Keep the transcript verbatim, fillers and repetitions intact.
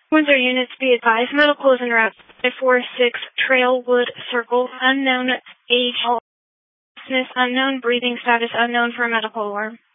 Windsor units be advised. Medical is en route. five four six Trailwood Circle. Unknown age. Unknown breathing status unknown for medical alarm.